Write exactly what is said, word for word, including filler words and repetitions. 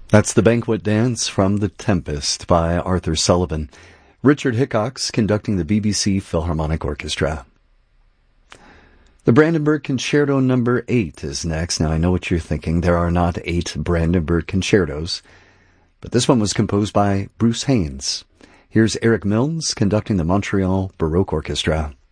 That's the Banquet Dance from The Tempest by Arthur Sullivan. Richard Hickox conducting the B B C Philharmonic Orchestra. The Brandenburg Concerto number eight is next. Now, I know what you're thinking. There are not eight Brandenburg concertos, but this one was composed by Bruce Haynes. Here's Eric Milnes conducting the Montreal Baroque Orchestra.